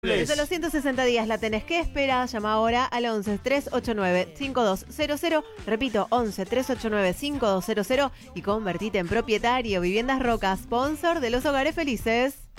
Desde los 160 días la tenés que esperar. Llama ahora al 11 389 5200. Repito, 11 389 5200 y convertite en propietario. Viviendas Roca, sponsor de los hogares felices.